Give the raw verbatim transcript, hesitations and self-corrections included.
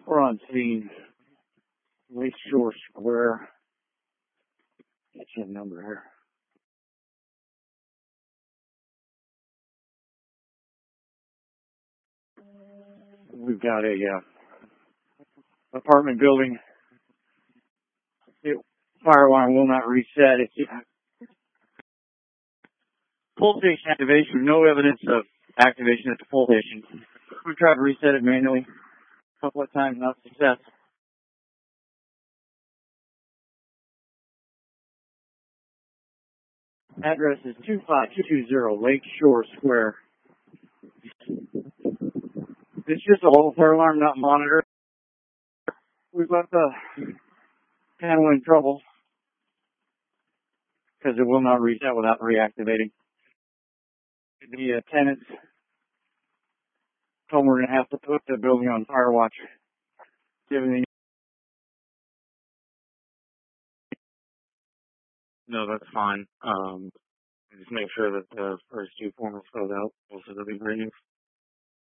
We're on scene, Lakeshore Square. Get you a number here. We've got a uh, apartment building. The fire alarm will not reset. It's uh, full station activation. No evidence of activation at the full station. We tried to reset it manually a couple of times, not success. Address is two five two two zero Lakeshore Square. It's just a whole fire alarm, not monitored. We've got the panel in trouble because it will not reset without reactivating. The uh, tenants told me we're going to have to put the building on fire watch. Given the No, that's fine. Um, just make sure that the first two forms filled out. Also, that'll be great.